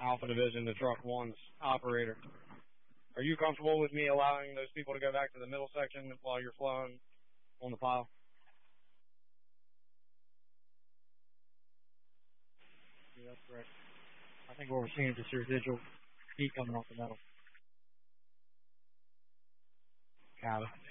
Alpha Division to Truck 1's operator. Are you comfortable with me allowing those people to go back to the middle section while you're flowing on the pile? Yeah, that's correct. I think what we're seeing is just residual heat coming off the metal. Got it.